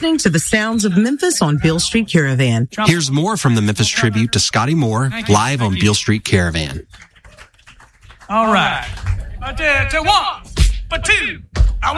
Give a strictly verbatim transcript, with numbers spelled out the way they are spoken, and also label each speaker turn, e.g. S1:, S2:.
S1: listening to the sounds of Memphis on Beale Street Caravan.
S2: Here's more from the Memphis Tribute to Scotty Moore, live on Beale Street Caravan.
S3: All right. Uh, to, to one, but two.